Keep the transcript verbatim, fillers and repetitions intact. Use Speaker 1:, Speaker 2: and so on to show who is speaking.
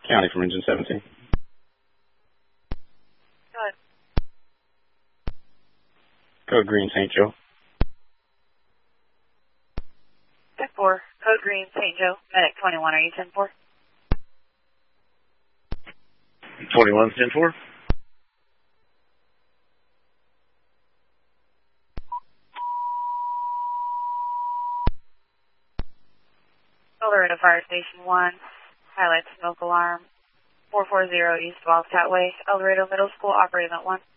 Speaker 1: County from engine seventeen.
Speaker 2: Go ahead.
Speaker 1: Code green, Saint Joe.
Speaker 2: ten four, code green, Saint Joe, medic twenty-one, are you ten four?
Speaker 3: twenty-one, ten four.
Speaker 2: El Dorado Fire Station one, highlight smoke alarm, four forty East Wildcat Way, El Dorado Middle School, operating at one.